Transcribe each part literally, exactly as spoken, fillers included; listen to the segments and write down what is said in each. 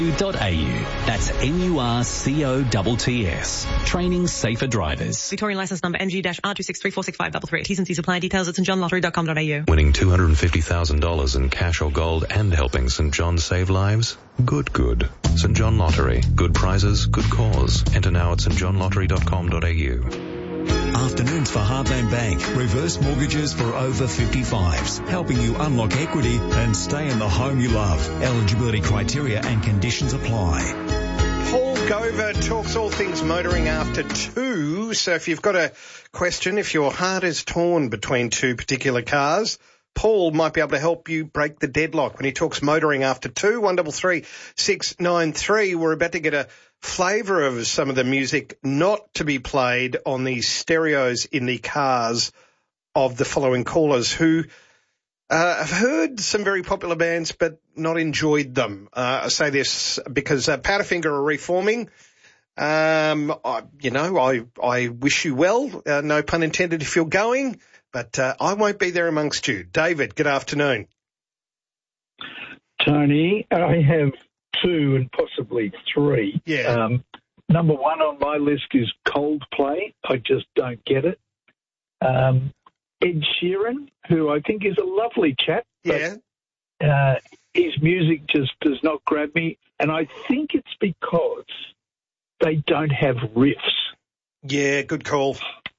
.au. That's N U R C O T T S. Training safer drivers. Victorian licence number N G R two six three four six five three three. T's and C's apply. Details at st john lottery dot com dot a u. Winning two hundred fifty thousand dollars in cash or gold and helping St John save lives? Good, good. St John Lottery. Good prizes, good cause. Enter now at st john lottery dot com dot a u. Afternoons for Heartland Bank. Reverse mortgages for over fifty-fives, helping you unlock equity and stay in the home you love. Eligibility criteria and conditions apply. Paul Gover talks all things motoring after two. So if you've got a question, if your heart is torn between two particular cars, Paul might be able to help you break the deadlock when he talks motoring after two. one double three six nine three. We're about to get a flavour of some of the music not to be played on the stereos in the cars of the following callers who uh, have heard some very popular bands but not enjoyed them. Uh, I say this because uh, Powderfinger are reforming. Um, I, you know, I, I wish you well, uh, no pun intended if you're going, but uh, I won't be there amongst you. David, good afternoon. Tony, I have two and possibly three. Yeah. Um, number one on my list is Coldplay. I just don't get it. Um, Ed Sheeran, who I think is a lovely chap. Yeah. But, uh, his music just does not grab me, and I think it's because they don't have riffs. Yeah, good call.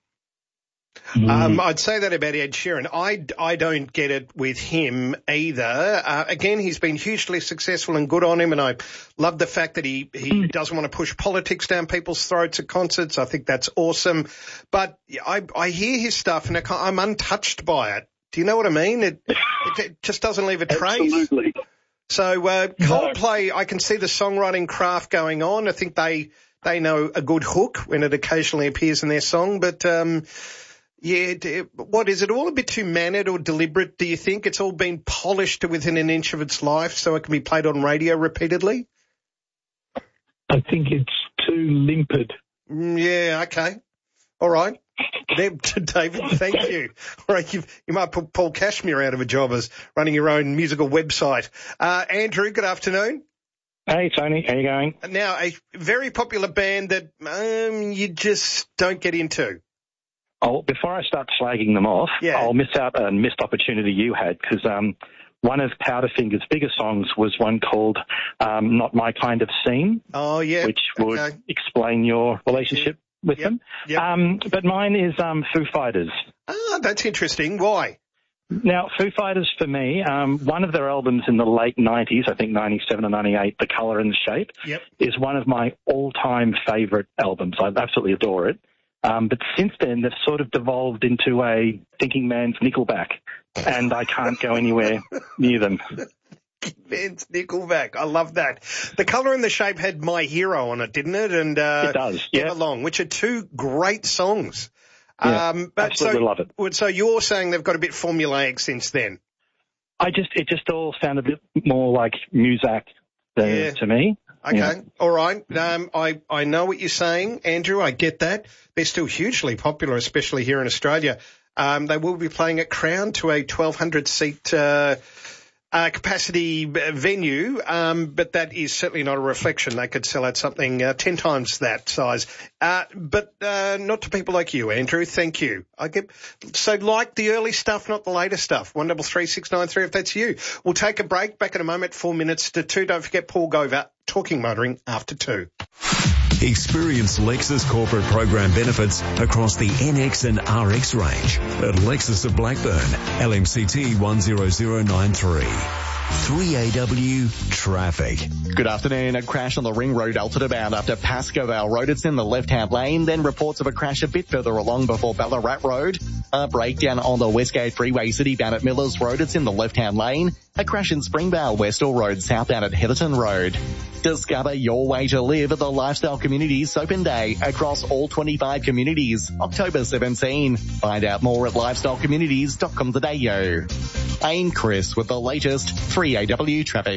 Mm. Um, I'd say that about Ed Sheeran. I, I don't get it with him either. Uh, again, he's been hugely successful and good on him, and I love the fact that he, he doesn't want to push politics down people's throats at concerts. I think that's awesome. But I, I hear his stuff, and I'm untouched by it. Do you know what I mean? It, it, it just doesn't leave a trace. Absolutely. So uh, Coldplay, no. I can see the songwriting craft going on. I think they they know a good hook when it occasionally appears in their song, but... Um, Yeah, what is it, all a bit too mannered or deliberate, do you think? It's all been polished to within an inch of its life so it can be played on radio repeatedly? I think it's too limpid. Yeah, okay. All right. David, thank you. All right, you've, you might put Paul Cashmere out of a job as running your own musical website. Uh, Andrew, good afternoon. Hey, Tony, how you going? Now, a very popular band that um, you just don't get into. Oh, before I start slagging them off, yeah. I'll miss out a missed opportunity you had because um, one of Powderfinger's biggest songs was one called um, Not My Kind of Scene. Oh, yeah. Which would okay. explain your relationship yeah. with yep. them. Yep. Um, but mine is um, Foo Fighters. Ah, that's interesting. Why? Now, Foo Fighters, for me, um, one of their albums in the late nineties, I think ninety-seven or ninety-eight, The Colour and the Shape, yep. is one of my all-time favourite albums. I absolutely adore it. Um, but since then, they've sort of devolved into a thinking man's Nickelback, and I can't go anywhere near them. Man's Nickelback. I love that. The Colour and the Shape had My Hero on it, didn't it? And uh, it does, yeah. Along, which are two great songs. Yeah, um, but absolutely so, love it. So you're saying they've got a bit formulaic since then? I just, it just all sounded a bit more like Muzak uh, yeah. to me. Okay, yeah. all right. Um, I, I know what you're saying, Andrew. I get that. They're still hugely popular, especially here in Australia. Um, they will be playing at Crown to a twelve hundred seat uh, uh, capacity venue, um, but that is certainly not a reflection. They could sell out something uh, ten times that size. Uh, but uh, not to people like you, Andrew. Thank you. I get so like the early stuff, not the later stuff. One double three six nine three. If that's you, we'll take a break. Back in a moment. Four minutes to two. Don't forget Paul Gover talking motoring after two. Experience Lexus corporate program benefits across the N X and R X range at Lexus of Blackburn, L M C T one zero zero nine three. three A W traffic. Good afternoon. A crash on the Ring Road altered about after Pascoe Vale Road. It's in the left-hand lane. Then reports of a crash a bit further along before Ballarat Road. A breakdown on the Westgate Freeway citybound at Millers Road. It's in the left-hand lane. A crash in Springvale Westall Road southbound at Heatherton Road. Discover your way to live at the Lifestyle Communities Open Day across all twenty-five communities, October seventeenth. Find out more at lifestyle communities dot com dot a u. I'm Chris with the latest three A W traffic.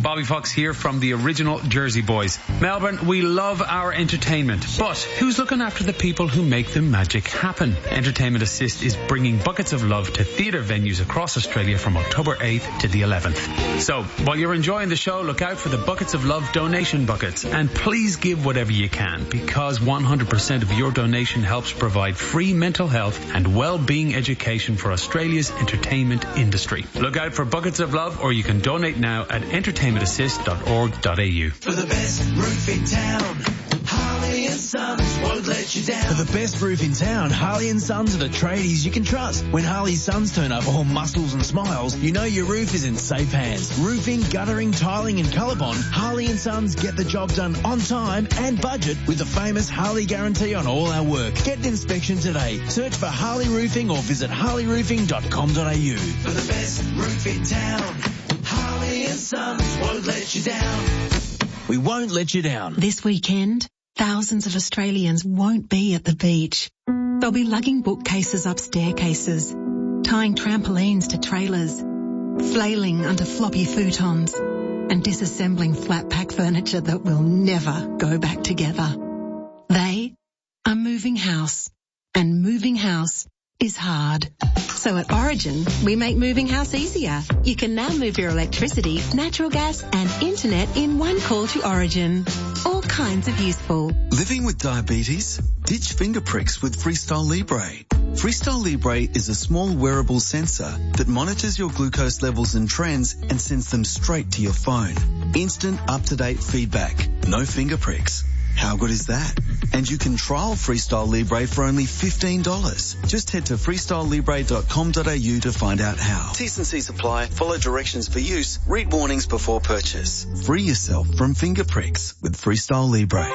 Bobby Fox here from the original Jersey Boys. Melbourne, we love our entertainment, but who's looking after the people who make the magic happen? Entertainment Assist is bringing Buckets of Love to theatre venues across Australia from October eighth to the eleventh. So, while you're enjoying the show, look out for the Buckets of Love donation buckets, and please give whatever you can, because one hundred percent of your donation helps provide free mental health and well-being education for Australia's entertainment industry. Look out for Buckets of Love, or you can donate now at entertainment assist dot org dot a u. For the best roof in town, Harley and Sons won't let you down. For the best roof in town, Harley and Sons are the tradies you can trust. When Harley Sons turn up all muscles and smiles, you know your roof is in safe hands. Roofing, guttering, tiling and colour bond, Harley and Sons get the job done on time and budget with the famous Harley guarantee on all our work. Get an inspection today. Search for Harley Roofing or visit harley roofing dot com dot a u. For the best roof in town, Harley and Sons won't let you down. We won't let you down. This weekend, thousands of Australians won't be at the beach. They'll be lugging bookcases up staircases, tying trampolines to trailers, flailing under floppy futons, and disassembling flat pack furniture that will never go back together. They are moving house, and moving house is hard. So at Origin, we make moving house easier. You can now move your electricity, natural gas and internet in one call to Origin. All kinds of useful. Living with diabetes? Ditch finger pricks with Freestyle Libre. Freestyle Libre is a small wearable sensor that monitors your glucose levels and trends and sends them straight to your phone. Instant up-to-date feedback. No finger pricks. How good is that? And you can trial Freestyle Libre for only fifteen dollars. Just head to freestyle libre dot com dot a u to find out how. T's and C's apply. Follow directions for use. Read warnings before purchase. Free yourself from finger pricks with Freestyle Libre.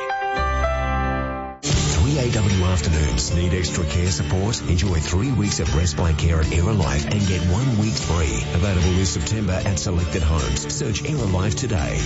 three A W afternoons. Need extra care support? Enjoy three weeks of breast blank care at Aerolife and get one week free. Available this September at selected homes. Search Aerolife today.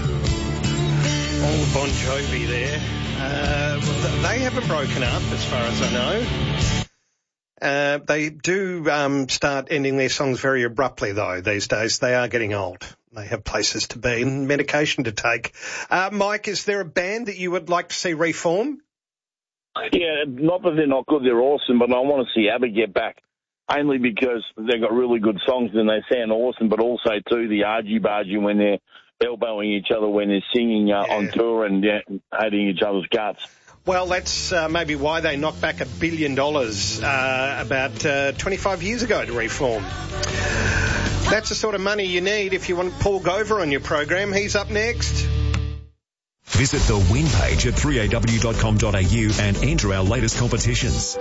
Old Bon Jovi there. Uh, they haven't broken up, as far as I know. Uh, they do um, start ending their songs very abruptly, though, these days. They are getting old. They have places to be and medication to take. Uh, Mike, is there a band that you would like to see reform? Yeah, not that they're not good, they're awesome, but I want to see ABBA get back, only because they've got really good songs and they sound awesome, but also, too, the argy-bargy when they're elbowing each other when they're singing uh, yeah. on tour and yeah, hating each other's guts. Well, that's uh, maybe why they knocked back a billion dollars uh, about uh, twenty-five years ago to reform. That's the sort of money you need if you want Paul Gover on your program. He's up next. Visit the win page at three a w dot com dot a u and enter our latest competitions.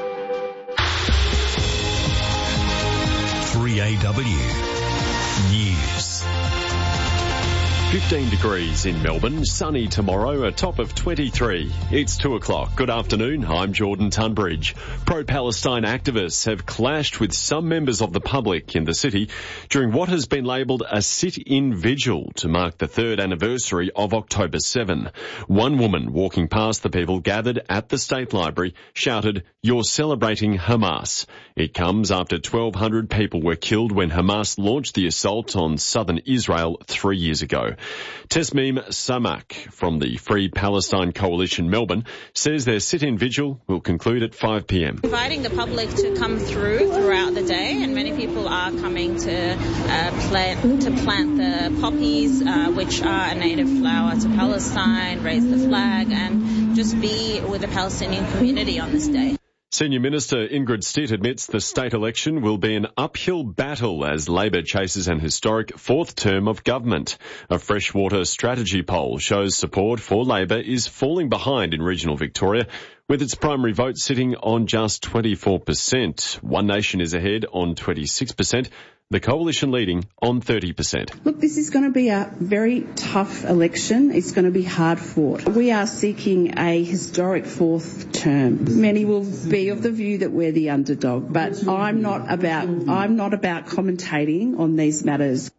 three A W News. fifteen degrees in Melbourne, sunny tomorrow, a top of twenty-three. It's two o'clock. Good afternoon, I'm Jordan Tunbridge. Pro-Palestine activists have clashed with some members of the public in the city during what has been labelled a sit-in vigil to mark the third anniversary of October seventh. One woman walking past the people gathered at the State Library shouted, "You're celebrating Hamas." It comes after twelve hundred people were killed when Hamas launched the assault on southern Israel three years ago. Tesmeem Samak from the Free Palestine Coalition Melbourne says their sit-in vigil will conclude at five p m. Inviting the public to come through throughout the day, and many people are coming to uh, plant to plant the poppies, uh, which are a native flower to Palestine, raise the flag, and just be with the Palestinian community on this day. Senior Minister Ingrid Stitt admits the state election will be an uphill battle as Labor chases an historic fourth term of government. A Freshwater strategy poll shows support for Labor is falling behind in regional Victoria, with its primary vote sitting on just twenty-four percent. One Nation is ahead on twenty-six percent. The Coalition leading on thirty percent. Look, this is going to be a very tough election. It's going to be hard fought. We are seeking a historic fourth term. Many will be of the view that we're the underdog, but I'm not about, I'm not about commentating on these matters.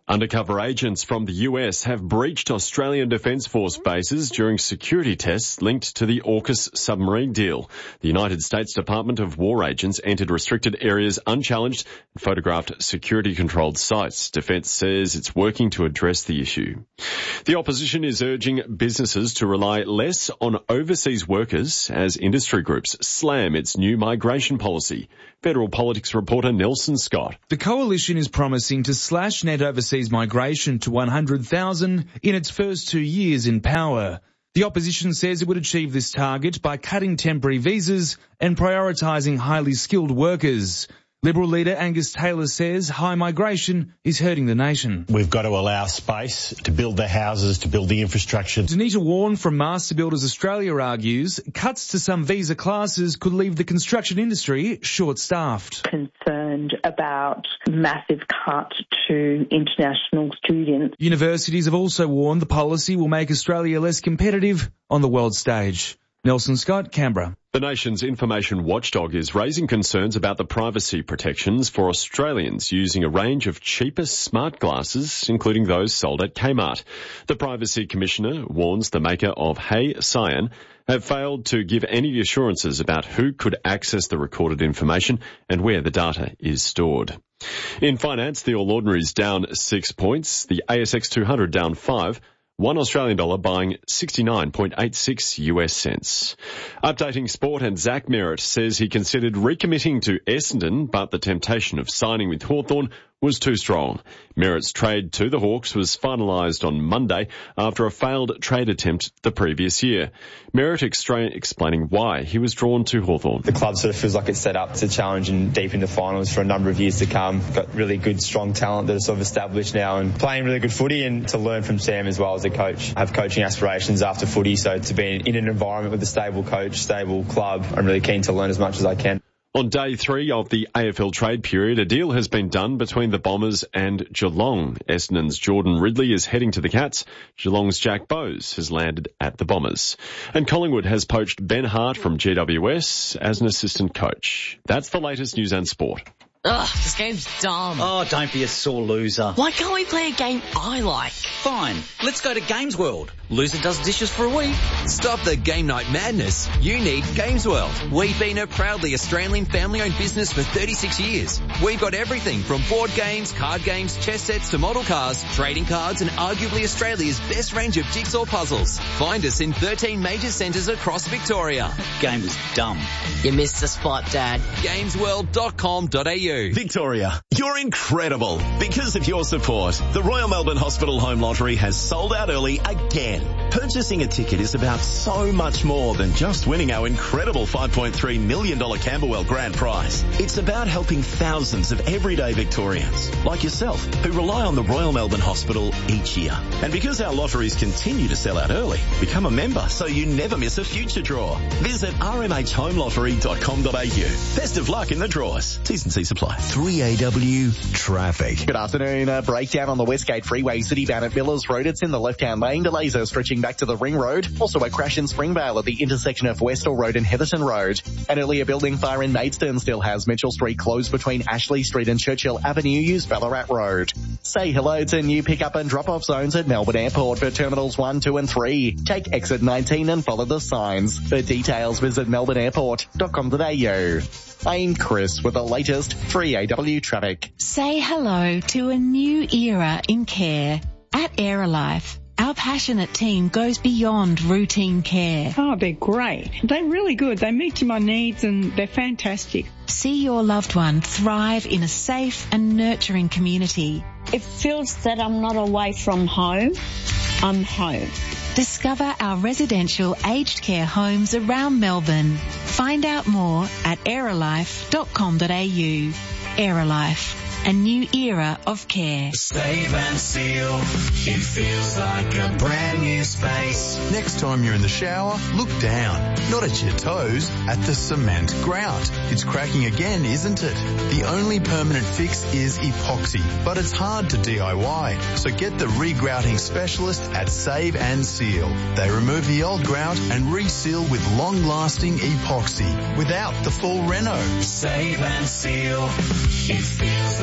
Undercover agents from the U S have breached Australian Defence Force bases during security tests linked to the AUKUS submarine deal. The United States Department of War agents entered restricted areas unchallenged and photographed security-controlled sites. Defence says it's working to address the issue. The opposition is urging businesses to rely less on overseas workers as industry groups slam its new migration policy. Federal Politics reporter Nelson Scott. The coalition is promising to slash net overseas migration to one hundred thousand in its first two years in power. The opposition says it would achieve this target by cutting temporary visas and prioritising highly skilled workers. Liberal leader Angus Taylor says high migration is hurting the nation. We've got to allow space to build the houses, to build the infrastructure. Danita Warren from Master Builders Australia argues cuts to some visa classes could leave the construction industry short-staffed. Concerned about massive cut to international students. Universities have also warned the policy will make Australia less competitive on the world stage. Nelson Scott, Canberra. The nation's information watchdog is raising concerns about the privacy protections for Australians using a range of cheaper smart glasses, including those sold at Kmart. The Privacy Commissioner warns the maker of Hey Cyan have failed to give any assurances about who could access the recorded information and where the data is stored. In finance, the All Ordinaries down six points, the A S X two hundred down five. One Australian dollar buying sixty-nine point eight six U S cents. Updating sport, and Zach Merritt says he considered recommitting to Essendon, but the temptation of signing with Hawthorn was too strong. Merritt's trade to the Hawks was finalised on Monday after a failed trade attempt the previous year. Merritt extra- explaining why he was drawn to Hawthorn. The club sort of feels like it's set up to challenge and deep into finals for a number of years to come. Got really good, strong talent that are sort of established now and playing really good footy, and to learn from Sam as well as a coach. I have coaching aspirations after footy, so to be in an environment with a stable coach, stable club, I'm really keen to learn as much as I can. On day three of the A F L trade period, a deal has been done between the Bombers and Geelong. Essendon's Jordan Ridley is heading to the Cats. Geelong's Jack Bowes has landed at the Bombers. And Collingwood has poached Ben Hart from G W S as an assistant coach. That's the latest news and sport. Ugh, this game's dumb. Oh, don't be a sore loser. Why can't we play a game I like? Fine, let's go to Games World. Loser does dishes for a week. Stop the game night madness. You need Games World. We've been a proudly Australian family-owned business for thirty-six years. We've got everything from board games, card games, chess sets to model cars, trading cards, and arguably Australia's best range of jigsaw puzzles. Find us in thirteen major centres across Victoria. Game was dumb. You missed the spot, Dad. games world dot com dot a u. Victoria, you're incredible. Because of your support, the Royal Melbourne Hospital Home Lottery has sold out early again. Purchasing a ticket is about so much more than just winning our incredible five point three million dollars Camberwell grand prize. It's about helping thousands of everyday Victorians, like yourself, who rely on the Royal Melbourne Hospital each year. And because our lotteries continue to sell out early, become a member so you never miss a future draw. Visit r m h home lottery dot com dot a u. Best of luck in the draws. T's and C's apply. three A W traffic. Good afternoon. A breakdown on the Westgate Freeway City-bound at Millers Road. It's in the left-hand lane. Delays are stretching back to the Ring Road. Also a crash in Springvale at the intersection of Westall Road and Heatherton Road. An earlier building fire in Maidstone still has Mitchell Street closed between Ashley Street and Churchill Avenue. Use Ballarat Road. Say hello to new pick-up and drop-off zones at Melbourne Airport for Terminals one, two and three. Take exit nineteen and follow the signs. For details, visit melbourne airport dot com dot a u. I'm Chris with the latest three A W traffic. Say hello to a new era in care. At Aerolife, our passionate team goes beyond routine care. Oh, they're great. They're really good. They meet my needs and they're fantastic. See your loved one thrive in a safe and nurturing community. It feels that I'm not away from home. I'm home. Discover our residential aged care homes around Melbourne. Find out more at aerolife dot com dot a u. Aerolife, a new era of care. Save and seal. It feels like a brand new space. Next time you're in the shower, look down, not at your toes, at the cement grout. It's cracking again, isn't it? The only permanent fix is epoxy, but it's hard to D I Y. So get the regrouting specialist at Save and Seal. They remove the old grout and reseal with long-lasting epoxy without the full reno. Save and seal. It feels like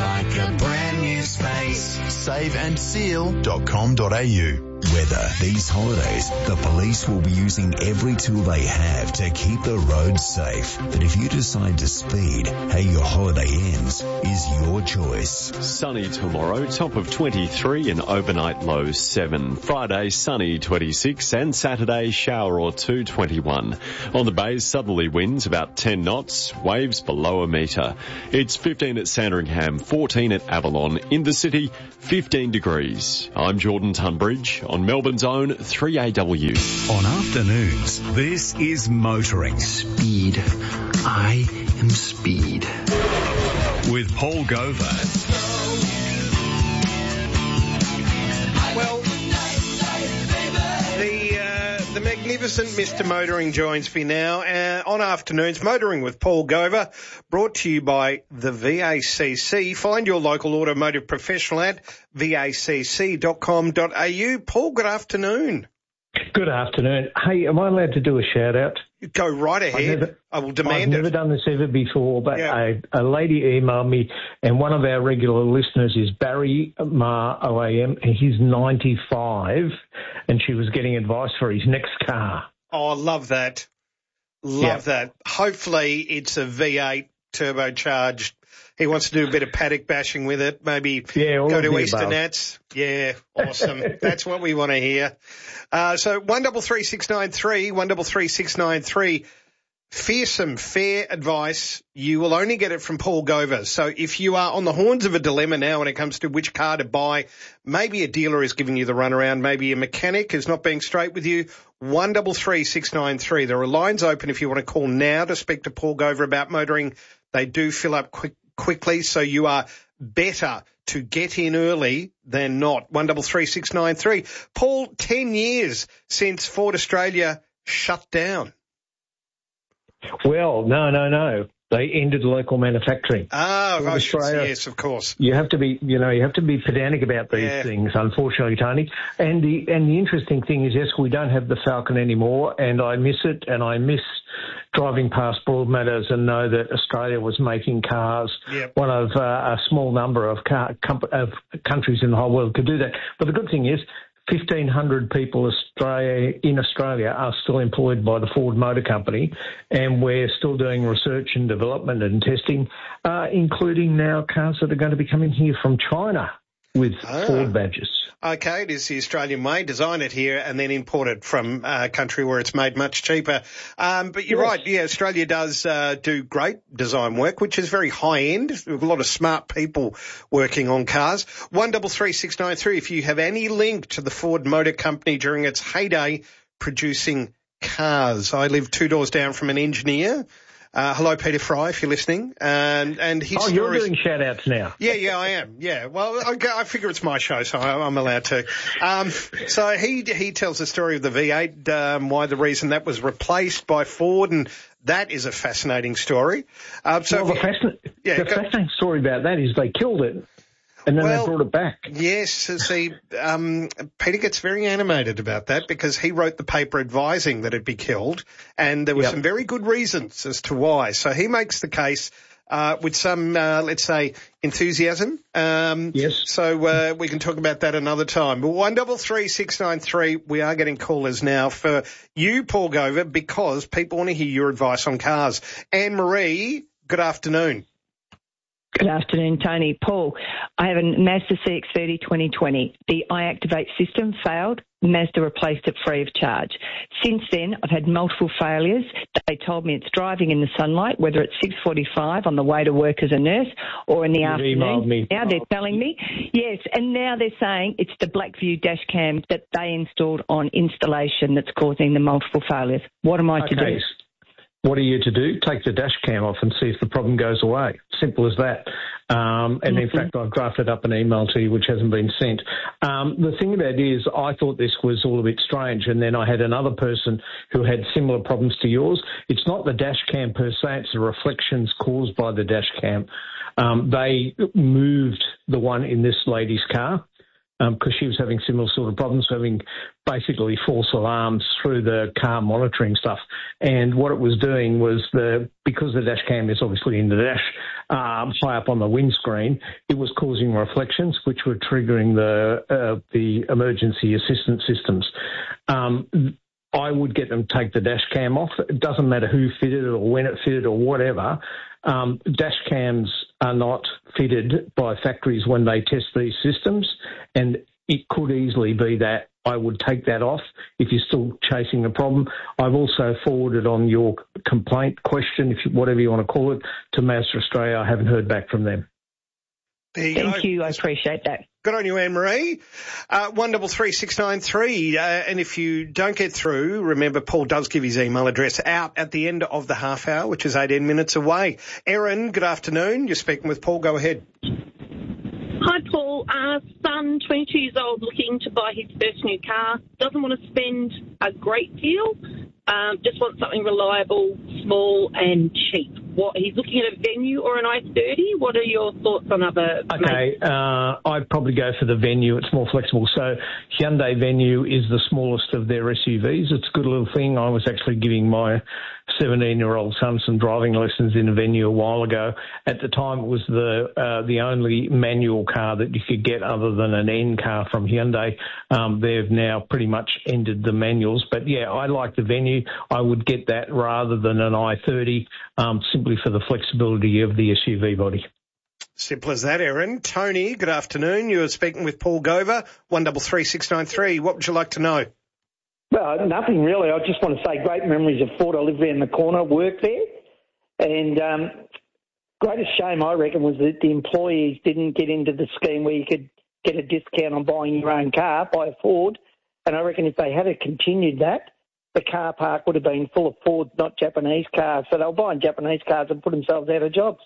like a brand new space. save and seal dot com dot a u. Weather. These holidays, the police will be using every tool they have to keep the roads safe. But if you decide to speed, how your holiday ends is your choice. Sunny tomorrow, top of twenty-three and overnight low seven. Friday, sunny twenty-six and Saturday, shower or two, twenty-one. On the bay, southerly winds about ten knots, waves below a metre. It's fifteen at Sandringham, fourteen at Avalon. In the city, fifteen degrees. I'm Jordan Tunbridge on Melbourne's own three A W. On afternoons, this is Motoring. Speed. I am speed. With Paul Gover. Well, the uh, the magnificent Mister Motoring joins me now uh, on afternoons. Motoring with Paul Gover, brought to you by the V A C C. Find your local automotive professional at v a c c dot com dot a u. Paul, good afternoon. Good afternoon. Hey, am I allowed to do a shout out? Go right ahead. Never, I will demand I've it. never done this ever before, but Yeah. a, a lady emailed me, and one of our regular listeners is Barry Ma O A M, and he's ninety-five, and she was getting advice for his next car. Oh, I love that. Love Yeah. that. Hopefully it's a V eight turbocharged. He wants to do a bit of paddock bashing with it, maybe Yeah, all go of to the Eastern above. Nats. Yeah, awesome. That's what we want to hear. Uh, so one double three six nine three, one double three six nine three. Fearsome, fair advice. You will only get it from Paul Gover. So if you are on the horns of a dilemma now when it comes to which car to buy, maybe a dealer is giving you the runaround, maybe a mechanic is not being straight with you, one double three six nine three. There are lines open if you want to call now to speak to Paul Gover about motoring. They do fill up quick, quickly, so you are better to get in early than not. one double three six nine three. Paul, ten years since Ford Australia shut down. Well, no, no, no. They ended local manufacturing. Ah, Ford oh, Australia- yes, of course. You have to be, you know, you have to be pedantic about these Yeah. things, unfortunately, Tony. And the and the interesting thing is, yes, we don't have the Falcon anymore, and I miss it, and I miss driving past Broadmeadows and know that Australia was making cars. Yep. One of uh, a small number of, car, com- of countries in the whole world could do that. But the good thing is, fifteen hundred people Australia, in Australia are still employed by the Ford Motor Company, and we're still doing research and development and testing, uh, including now cars that are going to be coming here from China with Ah. Ford badges. Okay, it is the Australian way. Design it here and then import it from a country where it's made much cheaper. Um, but you're Yes. right. Yeah, Australia does uh, do great design work, which is very high end. We have a lot of smart people working on cars. One double three six nine three. If you have any link to the Ford Motor Company during its heyday producing cars, I live two doors down from an engineer. Uh, hello, Peter Fry, if you're listening. And and his Oh, you're stories- doing shout-outs now. Yeah, yeah, I am. Yeah, well, I, I figure it's my show, so I, I'm allowed to. Um, so he he tells the story of the V eight, um, why the reason that was replaced by Ford, and that is a fascinating story. Um, so well, the, fascin- yeah, the go- fascinating story about that is they killed it, and then Well, they brought it back. Yes, see, um, Peter gets very animated about that because he wrote the paper advising that it be killed, and there were Yep. some very good reasons as to why. So he makes the case uh, with some, uh, let's say, enthusiasm. Um, yes. So uh, we can talk about that another time. But one double three six nine three, we are getting callers now for you, Paul Gover, because people want to hear your advice on cars. Anne Marie, good afternoon. Good afternoon, Tony. Paul, I have a Mazda C X thirty twenty twenty. The iActivate system failed. Mazda replaced it free of charge. Since then, I've had multiple failures. They told me it's driving in the sunlight, whether it's six forty-five on the way to work as a nurse or in the You've afternoon. emailed me. Now they're telling me, yes, and now they're saying it's the Blackview dash cam that they installed on installation that's causing the multiple failures. What am I to do? What are you to do? Take the dash cam off and see if the problem goes away. Simple as that. Um, and in fact, I've drafted up an email to you which hasn't been sent. Um, the thing about it is I thought this was all a bit strange, and then I had another person who had similar problems to yours. It's not the dash cam per se, it's the reflections caused by the dash cam. Um, they moved the one in this lady's car because um, she was having similar sort of problems, having basically false alarms through the car monitoring stuff. And what it was doing was, the because the dash cam is obviously in the dash, um, high up on the windscreen, it was causing reflections, which were triggering the uh, the emergency assistance systems. Um, I would get them to take the dash cam off. It doesn't matter who fitted it or when it fitted or whatever. Um, dash cams are not fitted by factories when they test these systems, and it could easily be that I would take that off if you're still chasing the problem. I've also forwarded on your complaint question, if you, whatever you want to call it, to Mazda Australia. I haven't heard back from them. There you Thank go. you. I appreciate that. Good on you, Anne-Marie. Uh, one double three six nine three. Uh, and if you don't get through, remember Paul does give his email address out at the end of the half hour, which is eighteen minutes away. Erin, good afternoon. You're speaking with Paul. Go ahead. Hi, Paul. Uh, son, twenty-two years old, looking to buy his first new car. Doesn't want to spend a great deal. Um, just wants something reliable, small and cheap. What he's looking at a Venue or an i thirty. What are your thoughts on other? Okay, uh, I'd probably go for the Venue. It's more flexible. So Hyundai Venue is the smallest of their S U Vs. It's a good little thing. I was actually giving my seventeen-year-old son some driving lessons in a Venue a while ago. At the time, it was the uh, the only manual car that you could get other than an N car from Hyundai. Um, they've now pretty much ended the manuals. But, yeah, I like the Venue. I would get that rather than an i thirty, um, simply for the flexibility of the S U V body. Simple as that, Erin. Tony, good afternoon. You're speaking with Paul Gover, one double three six nine three. What would you like to know? Well, nothing really. I just want to say great memories of Ford. I lived there in the corner, worked there. And um, greatest shame, I reckon, was that the employees didn't get into the scheme where you could get a discount on buying your own car, buy a Ford. And I reckon if they had continued that, the car park would have been full of Fords, not Japanese cars. So they were buying Japanese cars and put themselves out of jobs.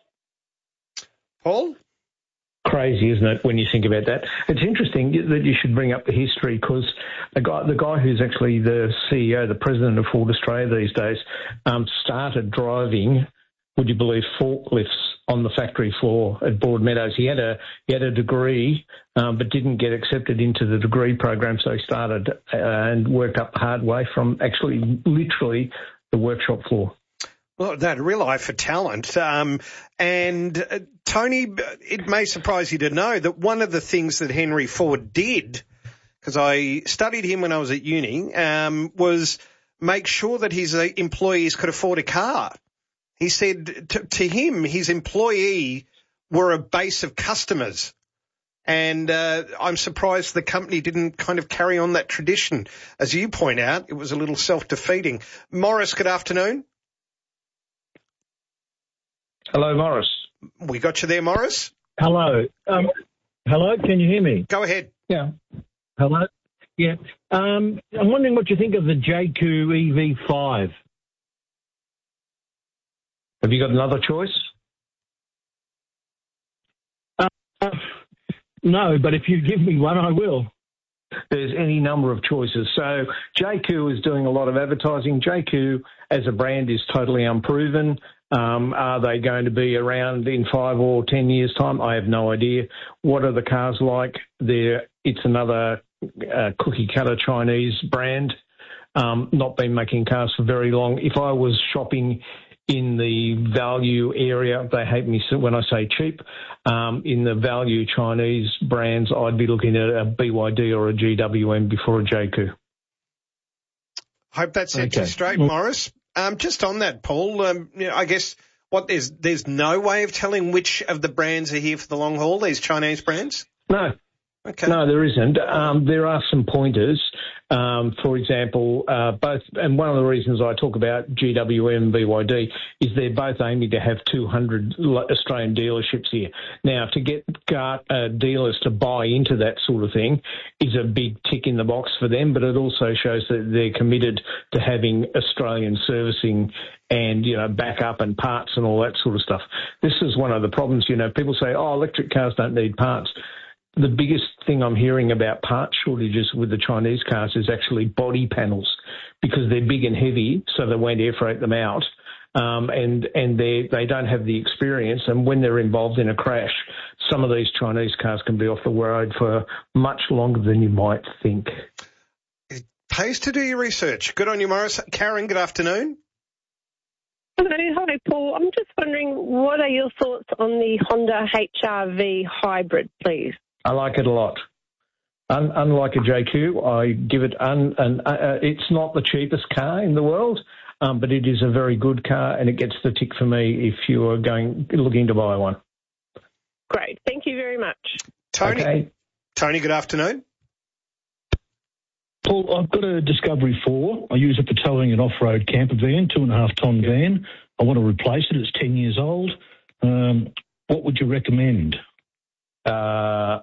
Paul? Crazy, isn't it, when you think about that? It's interesting that you should bring up the history because the guy, the guy who's actually the C E O, the president of Ford Australia these days, um, started driving, would you believe, forklifts on the factory floor at Broadmeadows. He had a he had a degree, um, but didn't get accepted into the degree program, so he started uh, and worked up the hard way from actually literally the workshop floor. Well, that a real eye for talent. Um, and uh, Tony, it may surprise you to know that one of the things that Henry Ford did, because I studied him when I was at uni, um, was make sure that his uh, employees could afford a car. He said to, to him, his employee were a base of customers. And uh, I'm surprised the company didn't kind of carry on that tradition. As you point out, it was a little self-defeating. Morris, good afternoon. Hello, Morris. We got you there, Morris. Hello. Um, hello, can you hear me? Go ahead. Yeah. Hello? Yeah. Um, I'm wondering what you think of the J Q E V five. Have you got another choice? Uh, no, but if you give me one, I will. There's any number of choices. So J Q is doing a lot of advertising. J Q as a brand is totally unproven. Um, are they going to be around in five or ten years' time? I have no idea. What are the cars like? They're, it's another uh, cookie-cutter Chinese brand, um, not been making cars for very long. If I was shopping in the value area, they hate me when I say cheap, um, in the value Chinese brands, I'd be looking at a B Y D or a G W M before a J Q. Hope that set Okay. you straight, Morris. Um, just on that, Paul, um, you know, I guess what there's there's no way of telling which of the brands are here for the long haul, these Chinese brands? No. Okay. No, there isn't. Um, there are some pointers. Um, for example, uh, both, and one of the reasons I talk about G W M and B Y D is they're both aiming to have two hundred Australian dealerships here. Now, to get car, uh, dealers to buy into that sort of thing is a big tick in the box for them, but it also shows that they're committed to having Australian servicing and, you know, backup and parts and all that sort of stuff. This is one of the problems, you know, people say, oh, electric cars don't need parts. The biggest thing I'm hearing about part shortages with the Chinese cars is actually body panels because they're big and heavy, so they won't air freight them out, um, and and they they don't have the experience. And when they're involved in a crash, some of these Chinese cars can be off the road for much longer than you might think. It pays to do your research. Good on you, Morris. Karen, good afternoon. Hello, hi Paul. I'm just wondering, what are your thoughts on the Honda H R V hybrid, please? I like it a lot. Un- unlike a J Q, I give it un- an, uh, it's not the cheapest car in the world, um, but it is a very good car, and it gets the tick for me if you are going looking to buy one. Great. Thank you very much. Tony, Okay. Tony, good afternoon. Paul, I've got a Discovery four. I use it for towing an off-road camper van, two and a half tonne van. I want to replace it. It's ten years old. Um, what would you recommend? Uh,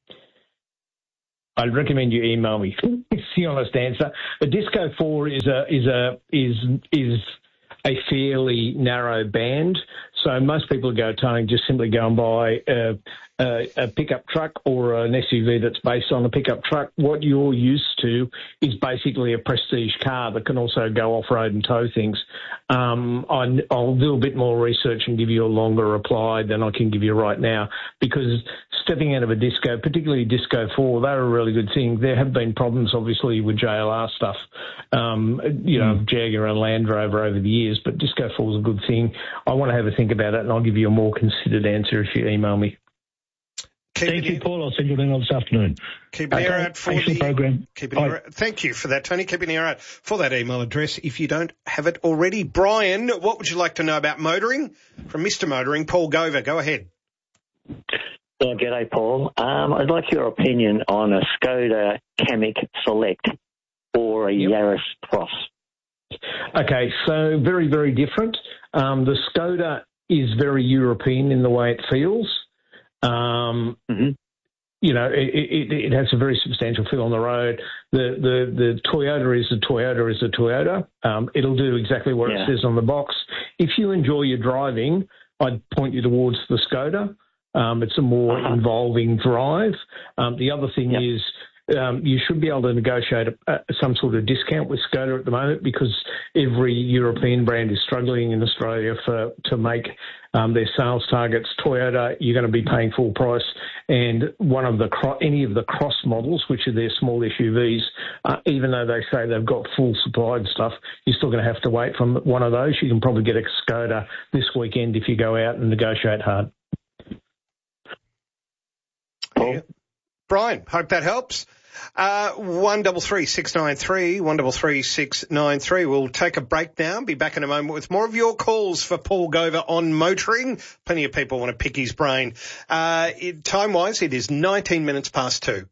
I'd recommend you email me. It's the honest answer. The Disco four is a is a is is a fairly narrow band. So most people who go towing just simply go and buy a, a, a pickup truck or an S U V that's based on a pickup truck. What you're used to is basically a prestige car that can also go off-road and tow things. Um, I, I'll do a bit more research and give you a longer reply than I can give you right now, because stepping out of a Disco, particularly Disco four, they're a really good thing. There have been problems, obviously, with J L R stuff, um, you know, mm. Jaguar and Land Rover over the years, but Disco four is a good thing. I want to have a think about it, and I'll give you a more considered answer if you email me. Keep Thank you, Paul. I'll send you an email this afternoon. Keep an ear out for Thanks for the, the program. Keep an ear out. Thank you for that, Tony. Keep an ear out for that email address if you don't have it already. Brian, what would you like to know about motoring? From Mister Motoring, Paul Gover. Go ahead. Yeah, g'day, Paul. Um, I'd like your opinion on a Skoda Kamiq Select or a yep. Yaris Cross. Okay, so very, very different. Um, the Skoda is very European in the way it feels. Um, mm-hmm. You know, it, it, it has a very substantial feel on the road. The the, the Toyota is a Toyota is a Toyota. Um, it'll do exactly what yeah. it says on the box. If you enjoy your driving, I'd point you towards the Skoda. Um, it's a more uh-huh. involving drive. Um, the other thing yep. is um, you should be able to negotiate a, a, some sort of discount with Skoda at the moment, because every European brand is struggling in Australia for to make um, their sales targets. Toyota, you're going to be paying full price, and one of the any of the Cross models, which are their small S U Vs, uh, even though they say they've got full supply and stuff, you're still going to have to wait from one of those. You can probably get a Skoda this weekend if you go out and negotiate hard. Yeah. Brian, hope that helps. Uh, one double three six nine three, one double three six nine three. We'll take a break now. Be back in a moment with more of your calls for Paul Gover on motoring. Plenty of people want to pick his brain. Uh, it, time-wise, it is nineteen minutes past two.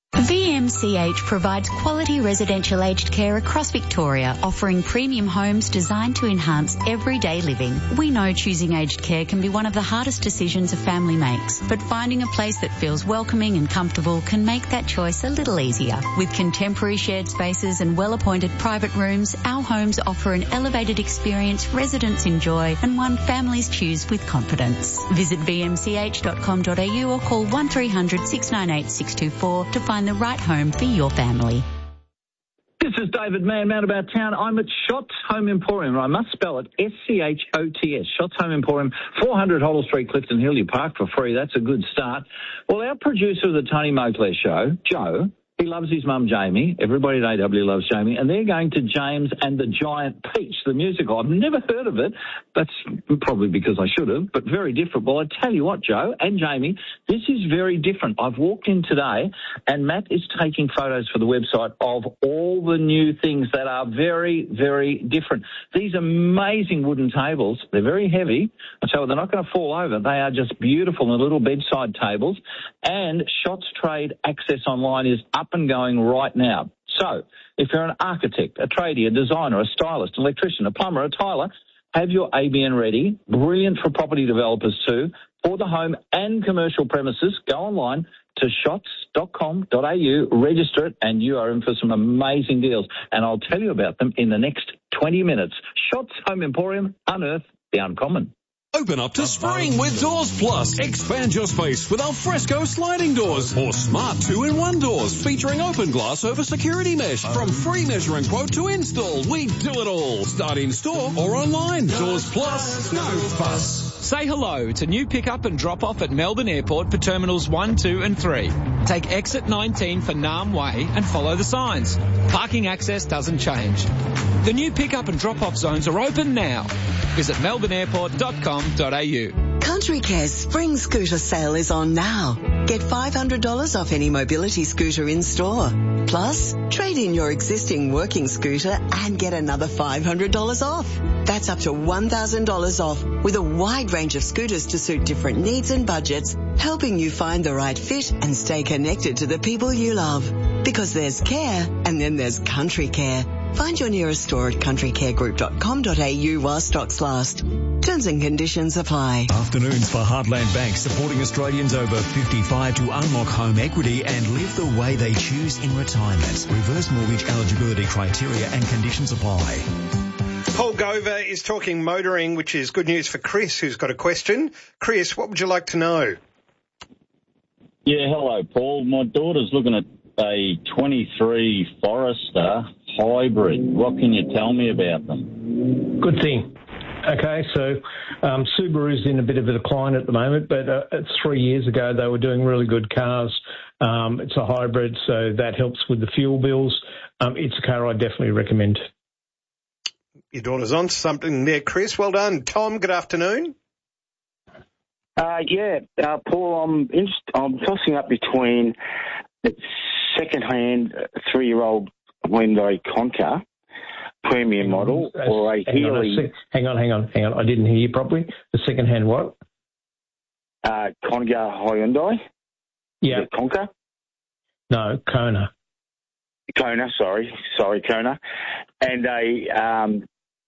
V M C H provides quality residential aged care across Victoria, offering premium homes designed to enhance everyday living. We know choosing aged care can be one of the hardest decisions a family makes, but finding a place that feels welcoming and comfortable can make that choice a little easier. With contemporary shared spaces and well-appointed private rooms, our homes offer an elevated experience residents enjoy and one families choose with confidence. Visit v m c h dot com dot a u or call one three hundred six nine eight six two four to find the right home for your family. This is David Mann, man about town. I'm at Shots Home Emporium. I must spell it S C H O T S. Shots Home Emporium, four hundred Hoddle Street, Clifton Hill. You park for free. That's a good start. Well, our producer of the Tony Moclair show, Joe, he loves his mum, Jamie. Everybody at A W loves Jamie. And they're going to James and the Giant Peach, the musical. I've never heard of it. That's probably because I should have, but very different. Well, I tell you what, Joe and Jamie, this is very different. I've walked in today and Matt is taking photos for the website of all the new things that are very, very different. These amazing wooden tables, they're very heavy. I tell you, they're not going to fall over. They are just beautiful and little bedside tables. And Shots Trade Access Online is up and going right now. So if you're an architect, a tradie, a designer, a stylist, an electrician, a plumber, a tiler, have your A B N ready. Brilliant for property developers too. For the home and commercial premises, go online to shots dot com dot a u, register it, and you are in for some amazing deals. And I'll tell you about them in the next twenty minutes. Shots Home Emporium, unearth the uncommon. Open up to spring with Doors Plus. Expand your space with Alfresco sliding doors or smart two-in-one doors featuring open glass over security mesh. From free measuring quote to install, we do it all. Start in store or online. Doors Plus, no fuss. Say hello to new pick-up and drop-off at Melbourne Airport for Terminals one, two and three. Take exit nineteen for Nam Way and follow the signs. Parking access doesn't change. The new pick-up and drop-off zones are open now. Visit melbourne airport dot com dot a u. Country Care's spring scooter sale is on now. Get five hundred dollars off any mobility scooter in store. Plus, trade in your existing working scooter and get another five hundred dollars off. That's up to one thousand dollars off with a wide range of scooters to suit different needs and budgets, helping you find the right fit and stay connected to the people you love. Because there's care and then there's Country Care. Find your nearest store at country care group dot com dot a u while stocks last. Terms and conditions apply. Afternoons for Heartland Bank, supporting Australians over fifty-five to unlock home equity and live the way they choose in retirement. Reverse mortgage eligibility criteria and conditions apply. Paul Gover is talking motoring, which is good news for Chris, who's got a question. Chris, what would you like to know? Yeah, hello, Paul. My daughter's looking at a twenty-three Forester hybrid. What can you tell me about them? Good thing. Okay, so um, Subaru's in a bit of a decline at the moment, but uh, three years ago they were doing really good cars. Um, it's a hybrid, so that helps with the fuel bills. Um, it's a car I definitely recommend. Your daughter's on something there, Chris. Well done. Tom, good afternoon. Uh, yeah, uh, Paul, I'm inst- I'm tossing up between the second-hand three-year-old Hyundai Conca premium model or a hang Healy. On a sec- hang on, hang on, hang on. I didn't hear you properly. The second-hand what? Uh, Conga Hyundai. Yeah. Is it Conca? No, Kona. Kona, sorry, sorry, Kona, and a um,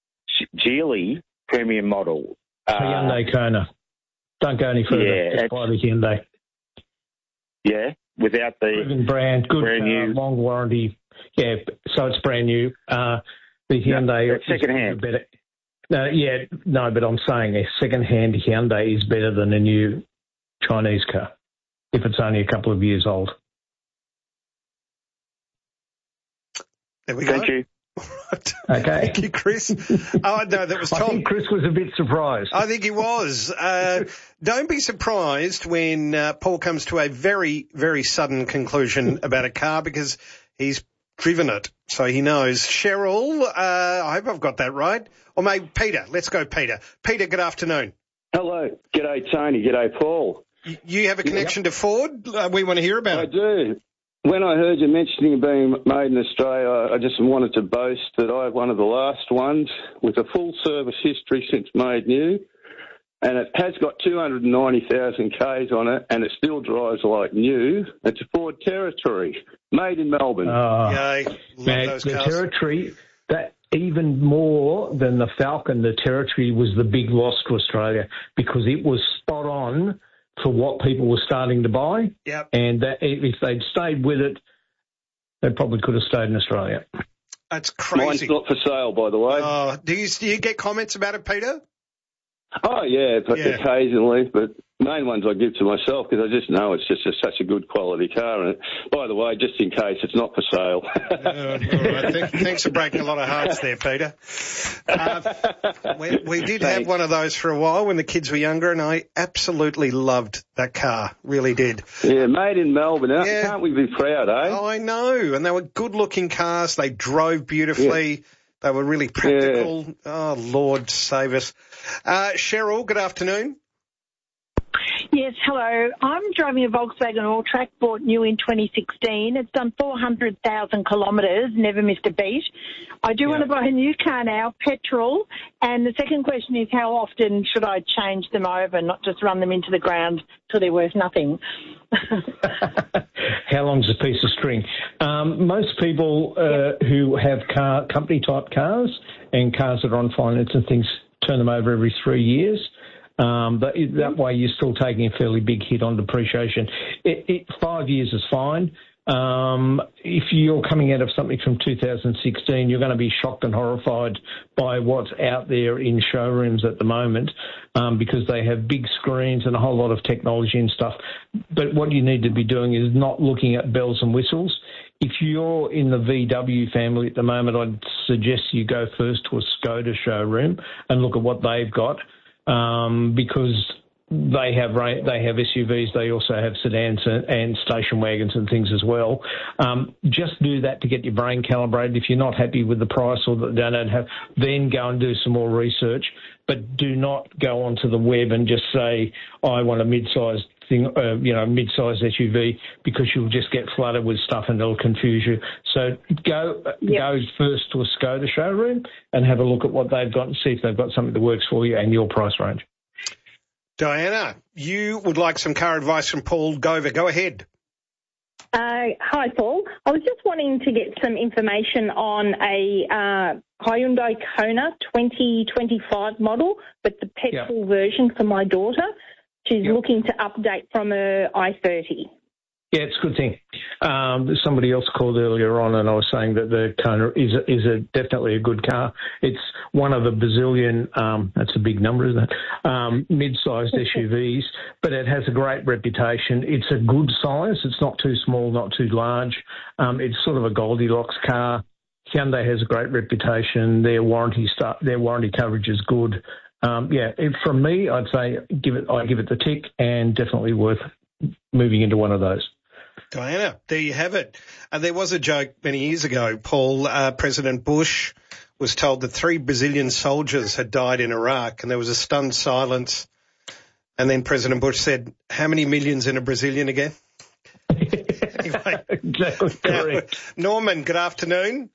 Geely premium model. Uh, Hyundai Kona. Don't go any further. Yeah, just buy the Hyundai. Yeah, without the proven brand, good brand car, new, long warranty. Yeah, so it's brand new. Uh, the Hyundai no, is second hand. better. No, yeah, no, but I'm saying a second-hand Hyundai is better than a new Chinese car if it's only a couple of years old. There we Thank go. you. Okay. Thank you, Chris. Oh, no, that was Tom. I think Chris was a bit surprised. I think he was. Uh, don't be surprised when uh, Paul comes to a very, very sudden conclusion about a car because he's driven it, so he knows. Cheryl, uh, I hope I've got that right. Or maybe Peter. Let's go, Peter. Peter, good afternoon. Hello. G'day, Tony. G'day, Paul. You have a connection yep. to Ford? Uh, we want to hear about I it. I do. When I heard you mentioning being made in Australia, I just wanted to boast that I have one of the last ones with a full service history since made new, and it has got two hundred ninety thousand kays on it, and it still drives like new. It's a Ford Territory, made in Melbourne. Oh, Yay. Love man, those the cars. Territory, that even more than the Falcon, the Territory was the big loss to Australia because it was spot on for what people were starting to buy. Yep. And that, if they'd stayed with it, they probably could have stayed in Australia. That's crazy. Mine's not for sale, by the way. Oh, do you, do you get comments about it, Peter? Oh, yeah, but Yeah. occasionally. But main ones I give to myself because I just know it's just a, such a good quality car. And by the way, just in case, it's not for sale. uh, all right. Th- thanks for breaking a lot of hearts there, Peter. Uh, we, we did have one of those for a while when the kids were younger, and I absolutely loved that car. Really did. Yeah, made in Melbourne. Yeah. Can't we be proud, eh? Oh, I know. And they were good-looking cars. They drove beautifully. Yeah. They were really practical. Yeah. Oh, Lord save us. Uh, Cheryl, good afternoon. Yes, hello. I'm driving a Volkswagen Alltrack, bought new in twenty sixteen. It's done four hundred thousand kilometres, never missed a beat. I do yeah. want to buy a new car now, petrol. And the second question is, how often should I change them over, not just run them into the ground till they're worth nothing? How long's a piece of string? Um, most people uh, yep. who have car company-type cars and cars that are on finance and things turn them over every three years. Um, but that way you're still taking a fairly big hit on depreciation. It, it, five years is fine. Um, if you're coming out of something from two thousand sixteen, you're going to be shocked and horrified by what's out there in showrooms at the moment um, because they have big screens and a whole lot of technology and stuff. But what you need to be doing is not looking at bells and whistles. If you're in the V W family at the moment, I'd suggest you go first to a Skoda showroom and look at what they've got. um, because they have ra- they have S U Vs. They also have sedans and, and station wagons and things as well. Um, just do that to get your brain calibrated. If you're not happy with the price or that they don't have, then go and do some more research. But do not go onto the web and just say, oh, I want a mid-sized thing, uh, you know, mid-sized S U V, because you'll just get flooded with stuff and it'll confuse you. So go yep. go first to a Skoda showroom and have a look at what they've got and see if they've got something that works for you and your price range. Diana, you would like some car advice from Paul Gover. Go ahead. Uh, hi, Paul. I was just wanting to get some information on a uh, Hyundai Kona twenty twenty-five model, but the petrol yep. version for my daughter. She's yep. looking to update from her i thirty. Yeah, it's a good thing. Um, somebody else called earlier on, and I was saying that the Kona is a, is a definitely a good car. It's one of the bazillion, um, that's a big number, isn't it, um, mid-sized S U Vs, but it has a great reputation. It's a good size. It's not too small, not too large. Um, it's sort of a Goldilocks car. Hyundai has a great reputation. Their warranty stuff, their warranty coverage is good. Um, yeah, if, from me, I'd say give it. I give it the tick, and definitely worth moving into one of those. Diana, there you have it. Uh, there was a joke many years ago, Paul. Uh, President Bush was told that three Brazilian soldiers had died in Iraq, and there was a stunned silence. And then President Bush said, "How many millions in a Brazilian again?" Anyway, exactly correct. Now, Norman, good afternoon.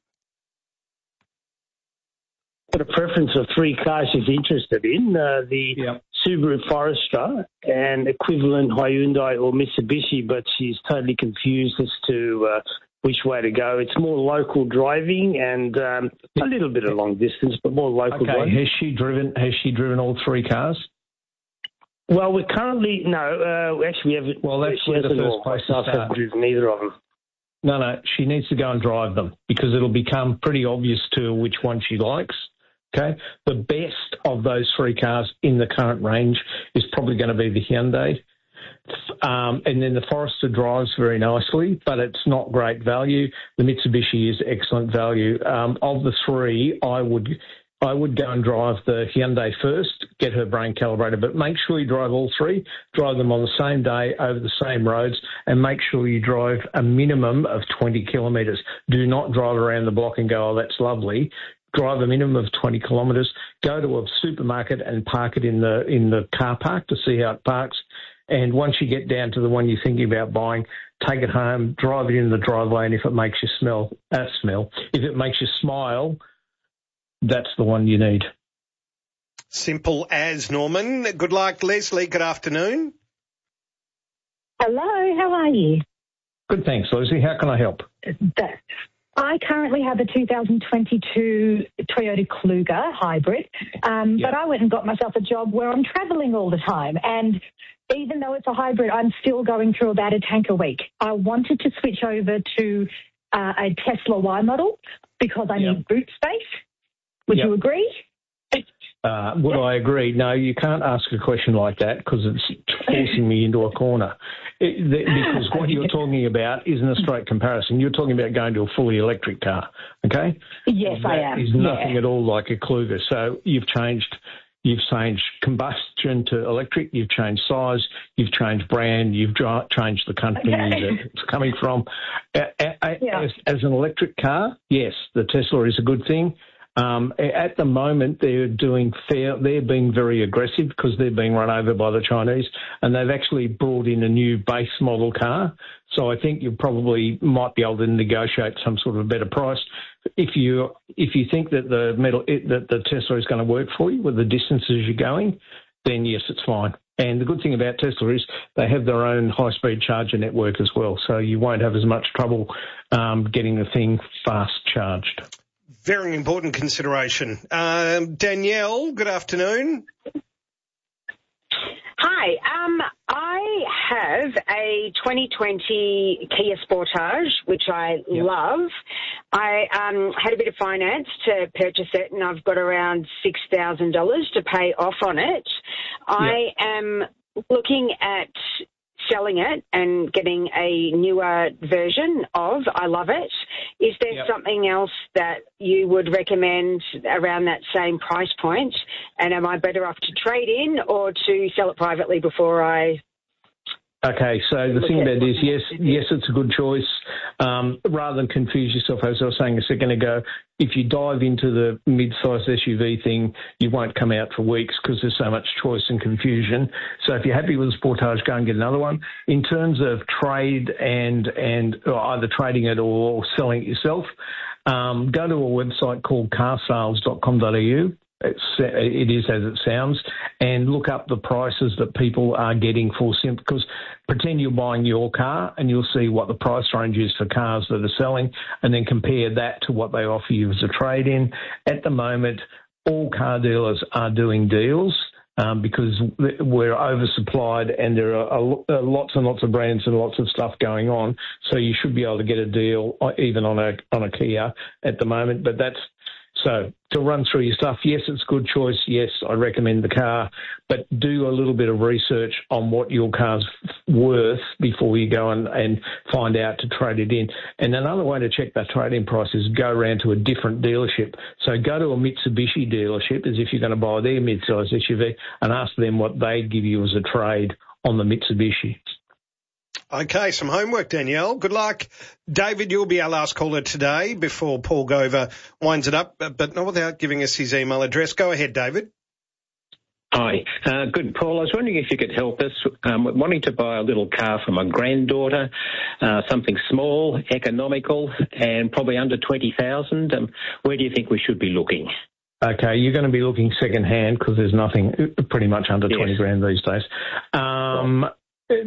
Got a preference of three cars she's interested in, uh, the yep. Subaru Forester and equivalent Hyundai or Mitsubishi, but she's totally confused as to uh, which way to go. It's more local driving and um, a little bit of long distance, but more local okay. driving. Has she driven, has she driven all three cars? Well, we're currently, no, uh, actually we haven't. Well, that's where the first place to start. I haven't driven either of them. No, no, she needs to go and drive them because it'll become pretty obvious to her which one she likes. Okay, the best of those three cars in the current range is probably going to be the Hyundai. Um, and then the Forester drives very nicely, but it's not great value. The Mitsubishi is excellent value. Um, of the three, I would I would go and drive the Hyundai first, get her brain calibrated, but make sure you drive all three, drive them on the same day over the same roads, and make sure you drive a minimum of twenty kilometres. Do not drive around the block and go, oh, that's lovely. Drive a minimum of twenty kilometres, go to a supermarket and park it in the in the car park to see how it parks. And once you get down to the one you're thinking about buying, take it home, drive it in the driveway, and if it makes you smell, uh, smell, if it makes you smile, that's the one you need. Simple as, Norman. Good luck, Leslie. Good afternoon. Hello, how are you? Good, thanks, Lucy. How can I help? That. I currently have a two thousand twenty-two Toyota Kluger hybrid, um, yep. but I went and got myself a job where I'm travelling all the time. And even though it's a hybrid, I'm still going through about a tank a week. I wanted to switch over to uh, a Tesla Y model because I yep. need boot space. Would yep. you agree? Uh, would I agree? No, you can't ask a question like that because it's forcing me into a corner. It, the, because what you're talking about isn't a straight comparison. You're talking about going to a fully electric car, okay? Yes, that I am. Is nothing yeah. at all like a Kluger. So you've changed, you've changed combustion to electric. You've changed size. You've changed brand. You've dra- changed the company okay. that it's coming from. Uh, uh, yeah. as, as an electric car, yes, the Tesla is a good thing. Um, at the moment, they're doing fair. They're being very aggressive because they're being run over by the Chinese, and they've actually brought in a new base model car. So I think you probably might be able to negotiate some sort of a better price. If you if you think that the metal it, that the Tesla is going to work for you with the distances you're going, then yes, it's fine. And the good thing about Tesla is they have their own high-speed charger network as well, so you won't have as much trouble um, getting the thing fast charged. Very important consideration. Um, Danielle, good afternoon. Hi. Um, I have a twenty twenty Kia Sportage, which I yep. love. I um, had a bit of finance to purchase it, and I've got around six thousand dollars to pay off on it. Yep. I am looking at selling it and getting a newer version of. I love it. Is there yep. something else that you would recommend around that same price point? And am I better off to trade in or to sell it privately before I... Okay, so the thing about it is, yes, yes, it's a good choice. Um, rather than confuse yourself, as I was saying a second ago, if you dive into the mid-sized S U V thing, you won't come out for weeks because there's so much choice and confusion. So if you're happy with the Sportage, go and get another one. In terms of trade and and or either trading it or selling it yourself, um, go to a website called car sales dot com dot a u. It's, it is as it sounds, and look up the prices that people are getting for simple, because pretend you're buying your car and you'll see what the price range is for cars that are selling, and then compare that to what they offer you as a trade-in. At the moment, all car dealers are doing deals um, because we're oversupplied and there are lots and lots of brands and lots of stuff going on, so you should be able to get a deal even on a on a Kia at the moment, but that's So to run through your stuff, yes, it's a good choice. Yes, I recommend the car, but do a little bit of research on what your car's worth before you go and, and find out to trade it in. And another way to check that trade-in price is go around to a different dealership. So go to a Mitsubishi dealership as if you're going to buy their mid-size S U V and ask them what they give you as a trade on the Mitsubishi. Okay, some homework, Danielle. Good luck. David, you'll be our last caller today before Paul Gover winds it up, but not without giving us his email address. Go ahead, David. Hi. Uh, good, Paul. I was wondering if you could help us. Um, wanting to buy a little car for my granddaughter, uh, something small, economical, and probably under twenty thousand dollars. Um, where do you think we should be looking? Okay, you're going to be looking second-hand because there's nothing pretty much under yes. twenty grand these days. Um, right.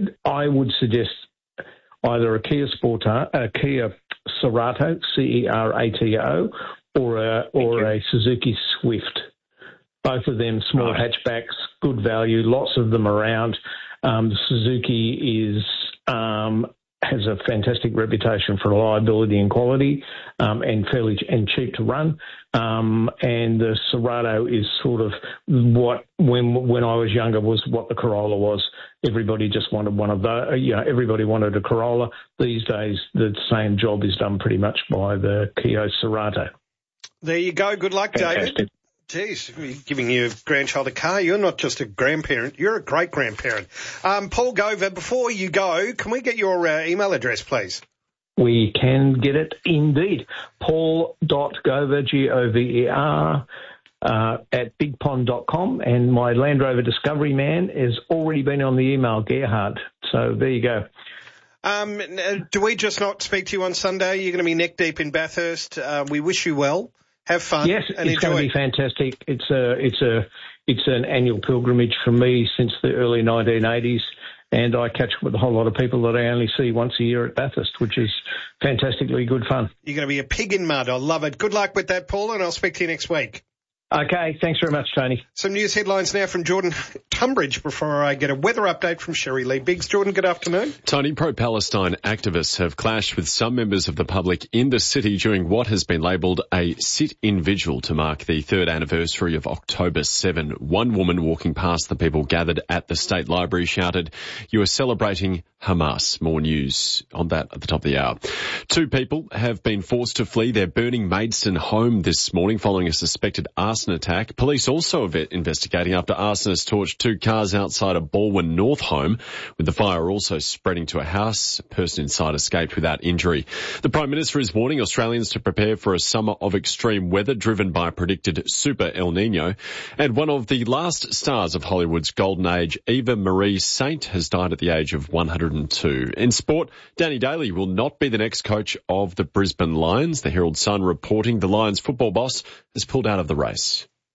I would suggest either a Kia Sportage, a Kia Cerato, C E R A T O, or a, or a Suzuki Swift. Both of them small right. hatchbacks, good value, lots of them around. Um, Suzuki is um, has a fantastic reputation for reliability and quality, um, and fairly and cheap to run. Um, and the Cerato is sort of what when when I was younger was what the Corolla was. Everybody just wanted one of those. You know, everybody wanted a Corolla. These days, the same job is done pretty much by the Kia Cerato. There you go. Good luck, Fantastic. David. Jeez, giving your grandchild a car. You're not just a grandparent, you're a great-grandparent. Um, Paul Gover, before you go, can we get your uh, email address, please? We can get it indeed. Paul dot Gover, G O V E R, uh, at big pond dot com. And my Land Rover Discovery man has already been on the email, Gerhard. So there you go. Um, do we just not speak to you on Sunday? You're going to be neck-deep in Bathurst. Uh, we wish you well. Have fun. Yes, and it's enjoy. going to be fantastic. It's a, it's a, it's an annual pilgrimage for me since the early nineteen eighties, and I catch up with a whole lot of people that I only see once a year at Bathurst, which is fantastically good fun. You're going to be a pig in mud. I love it. Good luck with that, Paul, and I'll speak to you next week. Okay, thanks very much, Tony. Some news headlines now from Jordan Tunbridge before I get a weather update from Sherry Lee Biggs. Jordan, good afternoon. Tony, pro-Palestine activists have clashed with some members of the public in the city during what has been labelled a sit-in vigil to mark the third anniversary of October seventh. One woman walking past the people gathered at the State Library shouted, "You are celebrating Hamas." More news on that at the top of the hour. Two people have been forced to flee their burning Maidstone home this morning following a suspected arson attack. Police also are investigating after arsonists torched two cars outside a Balwyn North home, with the fire also spreading to a house. A person inside escaped without injury. The Prime Minister is warning Australians to prepare for a summer of extreme weather driven by a predicted super El Nino. And one of the last stars of Hollywood's golden age, Eva Marie Saint, has died at the age of one hundred two. In sport, Danny Daly will not be the next coach of the Brisbane Lions. The Herald Sun reporting the Lions football boss has pulled out of the race.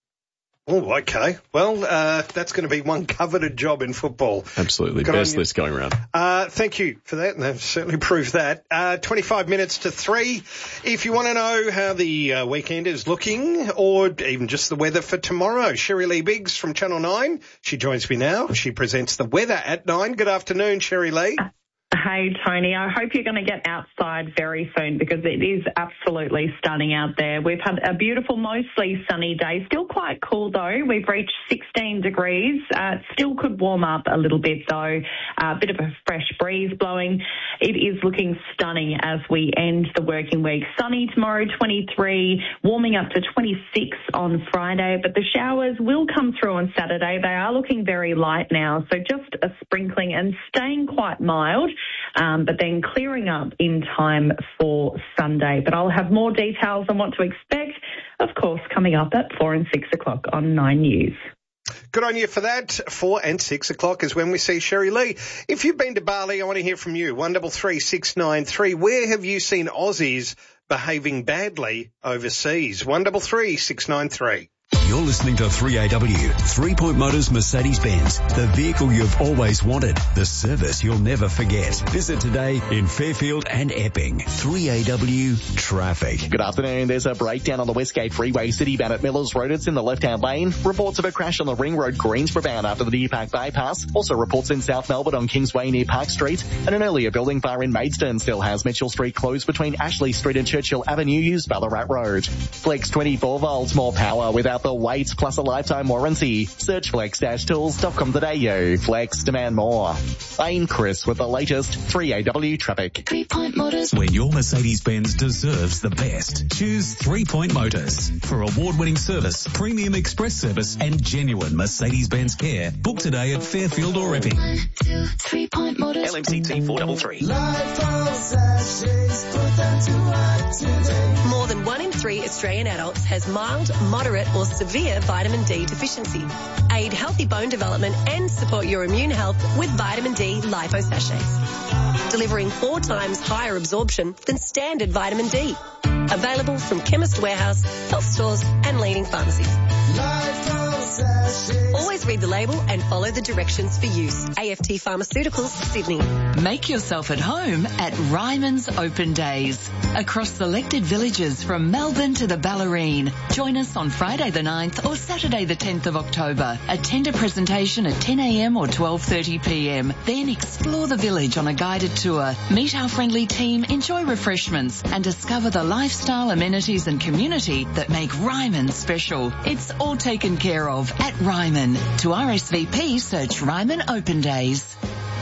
Oh, okay. Well, uh, that's going to be one coveted job in football. Absolutely. Good Best list going around. Uh, thank you for that, and they've certainly proved that. Uh, twenty-five minutes to three. If you want to know how the uh, weekend is looking, or even just the weather for tomorrow, Sherry Lee Biggs from Channel nine, she joins me now. She presents the weather at nine. Good afternoon, Sherry Lee. Hey, Tony, I hope you're going to get outside very soon because it is absolutely stunning out there. We've had a beautiful, mostly sunny day. Still quite cool, though. We've reached sixteen degrees. Uh, still could warm up a little bit, though. A uh, bit of a fresh breeze blowing. It is looking stunning as we end the working week. Sunny tomorrow, twenty-three, warming up to twenty-six on Friday, but the showers will come through on Saturday. They are looking very light now, so just a sprinkling and staying quite mild. Um, but then clearing up in time for Sunday. But I'll have more details on what to expect, of course, coming up at four and six o'clock on Nine News. Good on you for that. Four and six o'clock is when we see Sherry Lee. If you've been to Bali, I want to hear from you. One double three six nine three. Where have you seen Aussies behaving badly overseas? One double three six nine three. You're listening to three A W, Three Point Motors Mercedes-Benz, the vehicle you've always wanted, the service you'll never forget. Visit today in Fairfield and Epping. three A W Traffic. Good afternoon. There's a breakdown on the Westgate Freeway Citybound at Millers Road. It's in the left-hand lane. Reports of a crash on the Ring Road Greensborough bound after the Deer Park bypass. Also reports in South Melbourne on Kingsway near Park Street. And an earlier building fire in Maidstone still has Mitchell Street closed between Ashley Street and Churchill Avenue. Use Ballarat Road. Flex twenty-four volts, more power without the weight plus a lifetime warranty. Search flex dash tools dot com dot a u. Flex, demand more. I'm Chris with the latest three A W traffic. Three Point Motors. When your Mercedes-Benz deserves the best, choose Three Point Motors. For award-winning service, premium express service and genuine Mercedes-Benz care, book today at Fairfield or Epping. One, two, Three Point Motors. L M C T four three three. More than one in three Australian adults has mild, moderate or severe vitamin D deficiency. Aid healthy bone development and support your immune health with vitamin D lipo sachets. Delivering four times higher absorption than standard vitamin D. Available from Chemist Warehouse, health stores and leading pharmacies. Always read the label and follow the directions for use. A F T Pharmaceuticals, Sydney. Make yourself at home at Ryman's Open Days. Across selected villages from Melbourne to the Ballerine. Join us on Friday the ninth or Saturday the tenth of October. Attend a presentation at ten a m or twelve thirty p m. Then explore the village on a guided tour. Meet our friendly team, enjoy refreshments and discover the lifestyle, amenities and community that make Ryman special. It's all taken care of at Ryman. To R S V P, search Ryman Open Days.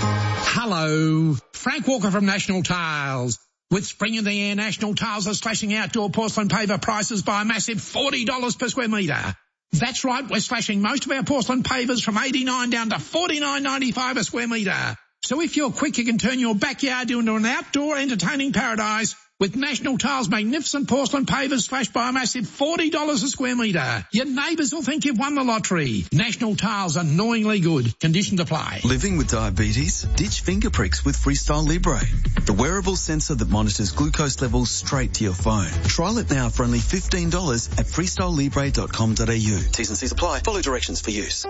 Hello, Frank Walker from National Tiles. With spring in the air, National Tiles are slashing outdoor porcelain paver prices by a massive forty dollars per square metre. That's right, we're slashing most of our porcelain pavers from eighty-nine dollars down to forty-nine ninety-five a square metre. So if you're quick, you can turn your backyard into an outdoor entertaining paradise with National Tiles' magnificent porcelain pavers slashed by a massive forty dollars a square metre. Your neighbours will think you've won the lottery. National Tiles, annoyingly good. Conditions apply. Living with diabetes? Ditch finger pricks with Freestyle Libre, the wearable sensor that monitors glucose levels straight to your phone. Trial it now for only fifteen dollars at freestyle libre dot com dot a u. T's and C's apply. Follow directions for use.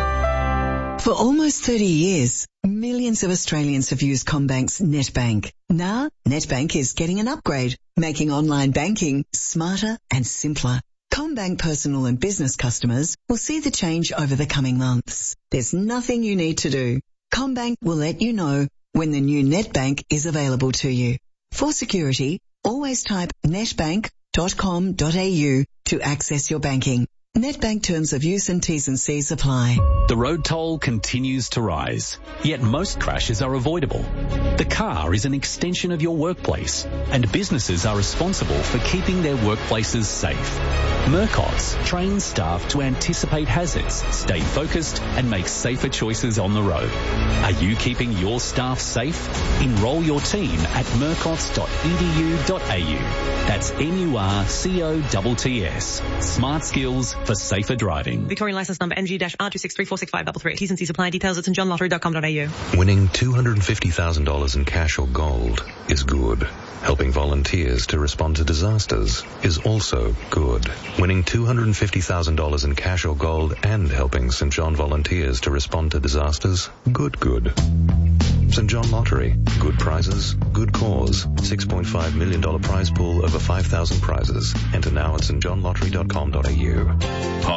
For almost thirty years, millions of Australians have used CommBank's NetBank. Now, NetBank is getting an upgrade, making online banking smarter and simpler. CommBank personal and business customers will see the change over the coming months. There's nothing you need to do. CommBank will let you know when the new NetBank is available to you. For security, always type netbank dot com dot a u to access your banking. NetBank terms of use and T's and C's apply. The road toll continues to rise, yet most crashes are avoidable. The car is an extension of your workplace, and businesses are responsible for keeping their workplaces safe. Murcott's trains staff to anticipate hazards, stay focused, and make safer choices on the road. Are you keeping your staff safe? Enroll your team at murcotts dot e d u dot a u. That's M U R C O T T S. Smart skills for safer driving. Victorian license number M G R two six three four six five three three. T's and C's apply. Details at st john lottery dot com dot a u. Winning two hundred fifty thousand dollars in cash or gold is good. Helping volunteers to respond to disasters is also good. Winning two hundred fifty thousand dollars in cash or gold and helping St John volunteers to respond to disasters, good, good. St John Lottery. Good prizes, good cause. six point five million dollars prize pool over five thousand prizes. Enter now at st john lottery dot com dot a u. Hi,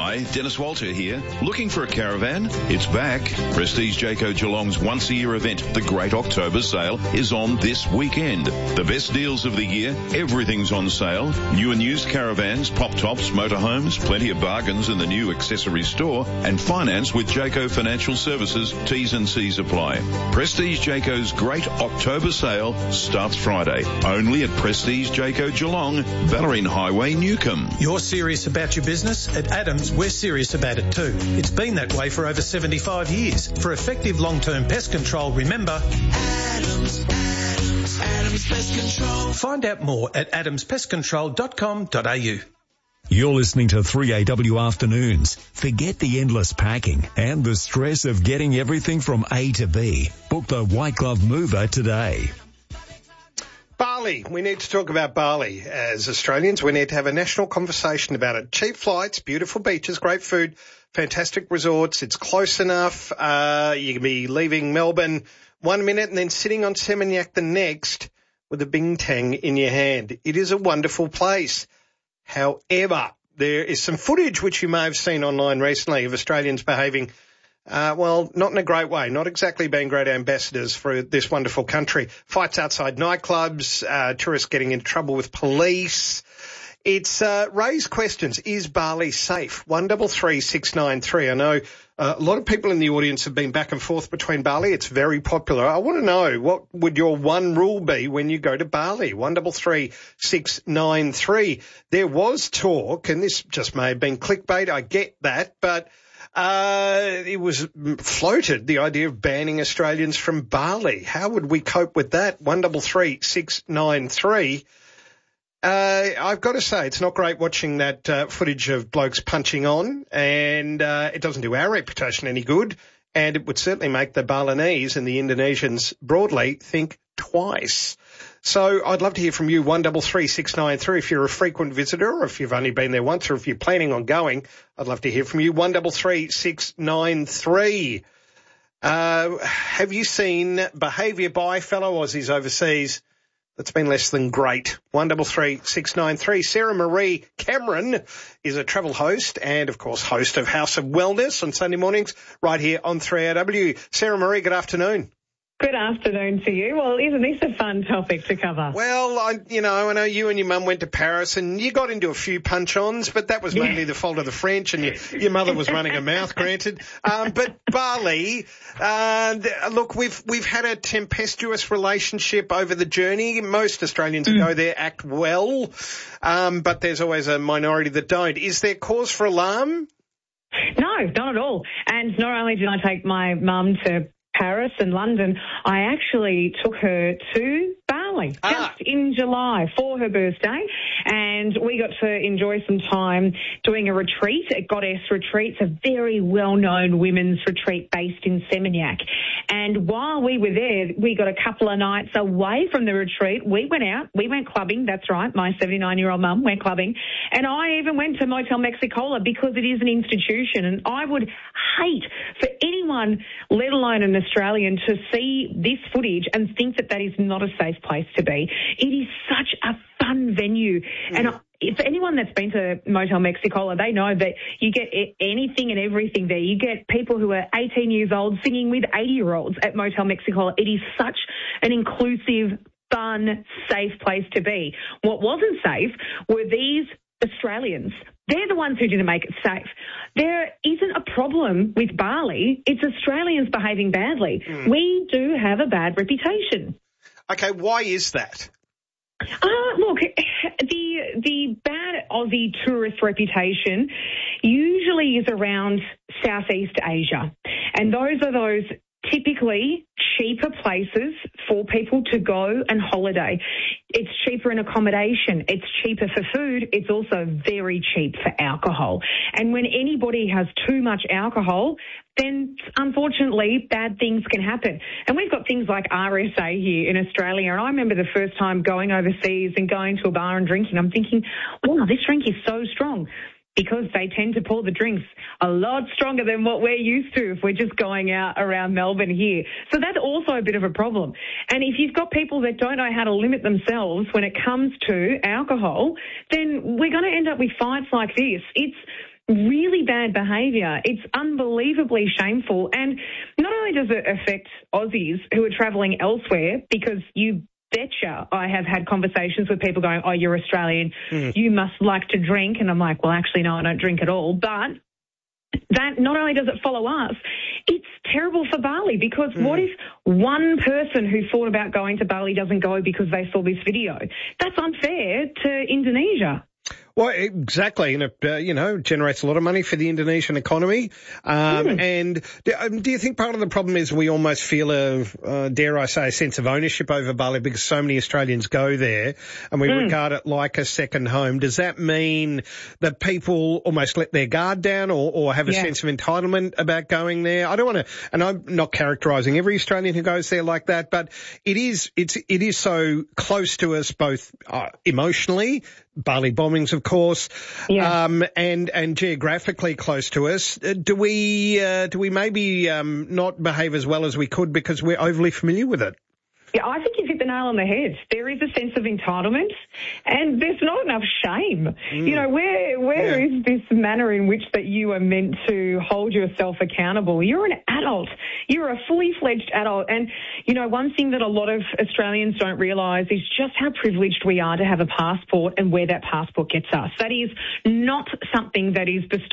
Hi, Dennis Walter here. Looking for a caravan? It's back. Prestige Jayco Geelong's once-a-year event, the Great October Sale, is on this weekend. The best deals of the year, everything's on sale. New and used caravans, pop-tops, motorhomes, plenty of bargains in the new accessory store, and finance with Jayco Financial Services. T's and C's apply. Prestige Jayco's Great October Sale starts Friday, only at Prestige Jayco Geelong, Ballerine Highway, Newcombe. You're serious about your business? At Adams, we're serious about it too. It's been that way for over seventy-five years. For effective long-term pest control, remember Adams, Adams, Adams Pest Control. Find out more at adams pest control dot com dot a u. You're listening to three A W Afternoons. Forget the endless packing and the stress of getting everything from A to B. Book the White Glove Mover today. Bali. We need to talk about Bali. As Australians, we need to have a national conversation about it. Cheap flights, beautiful beaches, great food, fantastic resorts. It's close enough. Uh, you can be leaving Melbourne one minute and then sitting on Seminyak the next with a bintang in your hand. It is a wonderful place. However, there is some footage which you may have seen online recently of Australians behaving Uh, well, not in a great way, not exactly being great ambassadors for this wonderful country. Fights outside nightclubs, uh, tourists getting into trouble with police. It's uh, raised questions. Is Bali safe? one three three six nine three. I know uh, a lot of people in the audience have been back and forth between Bali. It's very popular. I want to know, what would your one rule be when you go to Bali? one three three six nine three. There was talk, and this just may have been clickbait, I get that, but Uh, it was floated, the idea of banning Australians from Bali. How would we cope with that? one three three six nine three. Uh, I've got to say, it's not great watching that uh, footage of blokes punching on, and uh, it doesn't do our reputation any good, and it would certainly make the Balinese and the Indonesians broadly think twice. So I'd love to hear from you, one three three six nine three, if you're a frequent visitor or if you've only been there once or if you're planning on going. I'd love to hear from you, one three three six nine three. Uh, have you seen behaviour by fellow Aussies overseas that's been less than great? one three three six nine three. Sarah Marie Cameron is a travel host and, of course, host of House of Wellness on Sunday mornings right here on three A W. Sarah Marie, good afternoon. Good afternoon to you. Well, isn't this a fun topic to cover? Well, I, you know, I know you and your mum went to Paris and you got into a few punch-ons, but that was mainly yeah. the fault of the French, and your, your mother was running her mouth, granted. Um, but Bali, uh, look, we've we've had a tempestuous relationship over the journey. Most Australians mm. who go there act well, um, but there's always a minority that don't. Is there cause for alarm? No, not at all. And not only did I take my mum to Paris and London, I actually took her to Bali ah. just in July for her birthday, and we got to enjoy some time doing a retreat at Goddess Retreats, a very well-known women's retreat based in Seminyak. And while we were there, we got a couple of nights away from the retreat. We went out, we went clubbing, that's right, my seventy-nine-year-old mum went clubbing, and I even went to Motel Mexicola because it is an institution, and I would hate for anyone, let alone an Australian, to see this footage and think that that is not a safe place to be. It is such a fun venue. Mm. And for anyone that's been to Motel Mexicola, they know that you get anything and everything there. You get people who are eighteen years old singing with eighty-year-olds at Motel Mexicola. It is such an inclusive, fun, safe place to be. What wasn't safe were these Australians. They're the ones who didn't make it safe. There isn't a problem with Bali. It's Australians behaving badly. Mm. We do have a bad reputation. Okay, why is that? Uh, look, the the bad Aussie tourist reputation usually is around Southeast Asia. And those are those typically cheaper places for people to go and holiday. It's cheaper in accommodation. It's cheaper for food. It's also very cheap for alcohol. And when anybody has too much alcohol, then unfortunately bad things can happen. And we've got things like R S A here in Australia. And I remember the first time going overseas and going to a bar and drinking, I'm thinking, wow, this drink is so strong. Because they tend to pour the drinks a lot stronger than what we're used to if we're just going out around Melbourne here. So that's also a bit of a problem. And if you've got people that don't know how to limit themselves when it comes to alcohol, then we're going to end up with fights like this. It's really bad bad behaviour. It's unbelievably shameful. And not only does it affect Aussies who are travelling elsewhere, because you betcha I have had conversations with people going, oh, you're Australian, mm. you must like to drink. And I'm like, well, actually, no, I don't drink at all. But that not only does it follow us, it's terrible for Bali, because mm. what if one person who thought about going to Bali doesn't go because they saw this video? That's unfair to Indonesia. Well, exactly, and it, uh, you know, generates a lot of money for the Indonesian economy. Um, mm. And do, um, do you think part of the problem is we almost feel a, uh, dare I say, a sense of ownership over Bali because so many Australians go there and we mm. regard it like a second home? Does that mean that people almost let their guard down or, or have a yeah. sense of entitlement about going there? I don't want to, and I'm not characterising every Australian who goes there like that, but it is, it's, it is so close to us both uh, emotionally. Bali bombings, of course, yeah. um, and and geographically close to us. Uh, do we uh, do we maybe um, not behave as well as we could because we're overly familiar with it? Yeah, I think you've hit the nail on the head. There is a sense of entitlement, and there's not enough shame. Mm. You know, where where yeah. is this manner in which that you are meant to hold yourself accountable? You're an adult. You're a fully fledged adult. And, you know, one thing that a lot of Australians don't realise is just how privileged we are to have a passport and where that passport gets us. That is not something that is bestowed